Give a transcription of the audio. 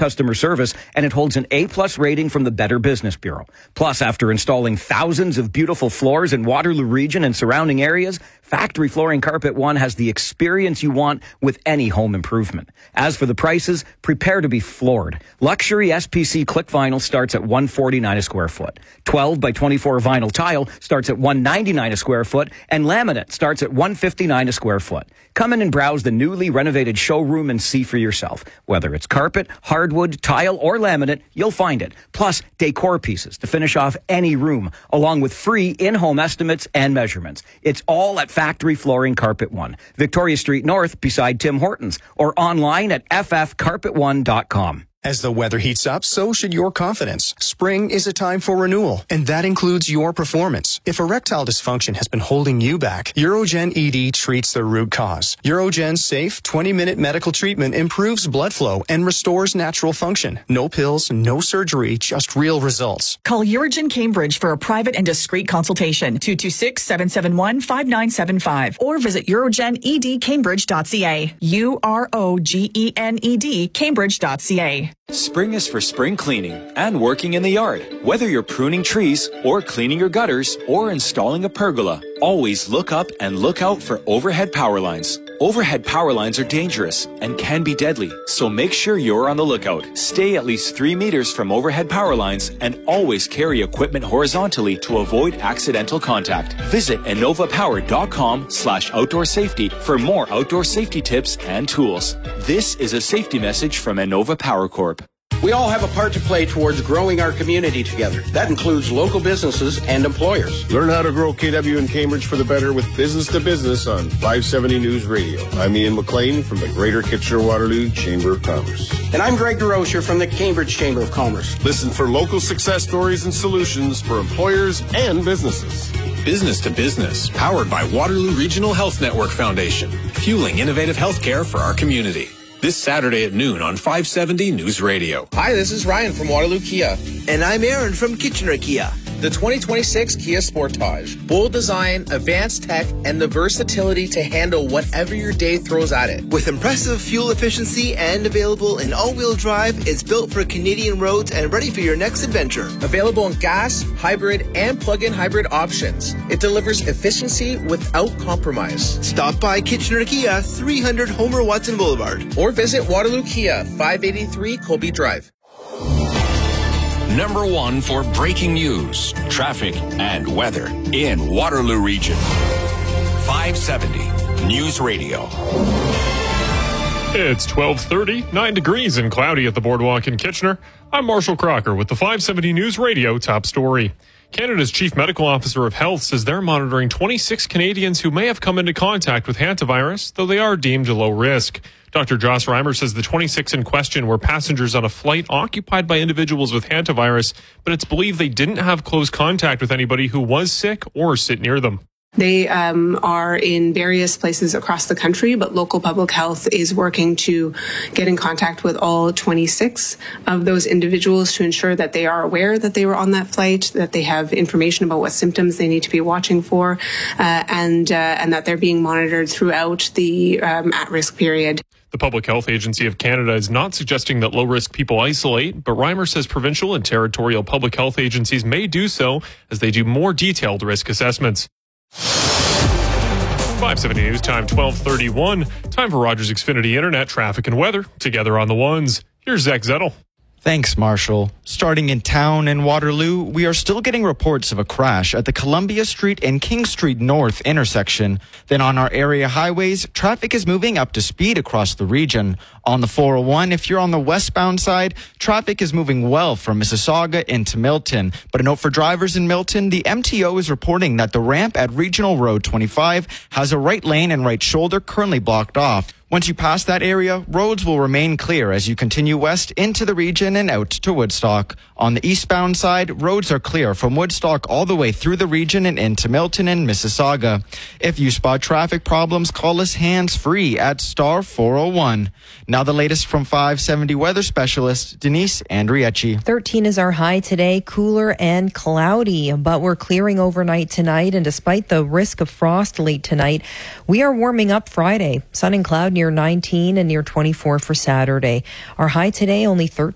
customer service, and it holds an A-plus rating from the Better Business Bureau. Plus, after installing thousands of beautiful floors in Waterloo region and surrounding areas, Factory Flooring Carpet One has the experience you want with any home improvement. As for the prices, prepare to be floored. Luxury SPC click vinyl starts at $149 a square foot. 12 by 24 vinyl tile starts at $199 a square foot, and laminate starts at $159 a square foot. Come in and browse the newly renovated showroom and see for yourself. Whether it's carpet, hardwood, tile, or laminate, you'll find it. Plus, decor pieces to finish off any room, along with free in-home estimates and measurements. It's all at Factory Flooring Carpet One, Victoria Street North beside Tim Hortons, or online at ffcarpet1.com. As the weather heats up, so should your confidence. Spring is a time for renewal, and that includes your performance. If erectile dysfunction has been holding you back, Urogen ED treats the root cause. Urogen's safe 20-minute medical treatment improves blood flow and restores natural function. No pills, no surgery, just real results. Call Urogen Cambridge for a private and discreet consultation, 226-771-5975, or visit urogenedcambridge.ca, UROGENED Cambridge.ca. Spring is for spring cleaning and working in the yard. Whether you're pruning trees or cleaning your gutters or installing a pergola, always look up and look out for overhead power lines. Overhead power lines are dangerous and can be deadly, so make sure you're on the lookout. Stay at least 3 meters from overhead power lines and always carry equipment horizontally to avoid accidental contact. Visit innovapower.com/outdoor safety for more outdoor safety tips and tools. This is a safety message from Innova Power Corp. We all have a part to play towards growing our community together. That includes local businesses and employers. Learn how to grow KW in Cambridge for the better with Business to Business on 570 News Radio. I'm Ian McLean from the Greater Kitchener-Waterloo Chamber of Commerce. And I'm Greg DeRocher from the Cambridge Chamber of Commerce. Listen for local success stories and solutions for employers and businesses. Business to Business, powered by Waterloo Regional Health Network Foundation, fueling innovative healthcare for our community. This Saturday at noon on 570 News Radio. Hi, this is Ryan from Waterloo Kia. And I'm Aaron from Kitchener Kia. The 2026 Kia Sportage. Bold design, advanced tech, and the versatility to handle whatever your day throws at it. With impressive fuel efficiency and available in all-wheel drive, it's built for Canadian roads and ready for your next adventure. Available in gas, hybrid, and plug-in hybrid options. It delivers efficiency without compromise. Stop by Kitchener Kia, 300 Homer Watson Boulevard. Or visit Waterloo Kia, 583 Colby Drive. Number one for breaking news, traffic, and weather in Waterloo Region. 570 News Radio. It's 12:30, 9 degrees and cloudy at the Boardwalk in Kitchener. I'm Marshall Crocker with the 570 News Radio top story. Canada's Chief Medical Officer of Health says they're monitoring 26 Canadians who may have come into contact with hantavirus, though they are deemed low risk. Dr. Joss Reimer says the 26 in question were passengers on a flight occupied by individuals with hantavirus, but it's believed they didn't have close contact with anybody who was sick or sit near them. They are in various places across the country, but local public health is working to get in contact with all 26 of those individuals to ensure that they are aware that they were on that flight, that they have information about what symptoms they need to be watching for, and that they're being monitored throughout the at-risk period. The Public Health Agency of Canada is not suggesting that low-risk people isolate, but Reimer says provincial and territorial public health agencies may do so as they do more detailed risk assessments. 570 News Time, 12:31. Time for Rogers Xfinity Internet traffic and weather together on the ones. Here's Zach Zettel. Thanks, Marshall. Starting in town in Waterloo, we are still getting reports of a crash at the Columbia Street and King Street North intersection. Then on our area highways, traffic is moving up to speed across the region. On the 401, if you're on the westbound side, traffic is moving well from Mississauga into Milton. But a note for drivers in Milton, the MTO is reporting that the ramp at Regional Road 25 has a right lane and right shoulder currently blocked off. Once you pass that area, roads will remain clear as you continue west into the region and out to Woodstock. On the eastbound side, roads are clear from Woodstock all the way through the region and into Milton and Mississauga. If you spot traffic problems, call us hands-free at star 401. Now the latest from 570 weather specialist Denise Andriecci. 13 is our high today, cooler and cloudy, but we're clearing overnight tonight. And despite the risk of frost late tonight, we are warming up Friday. Sun and cloud near 19 and near 24 for Saturday. Our high today only 13.